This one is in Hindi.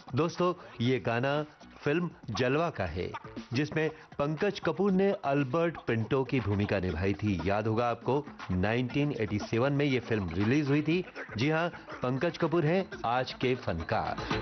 दोस्तों, ये गाना फिल्म जलवा का है, जिसमें पंकज कपूर ने अल्बर्ट पिंटो की भूमिका निभाई थी। याद होगा आपको, 1987 में ये फिल्म रिलीज हुई थी। जी हां, पंकज कपूर हैं आज के फनकार।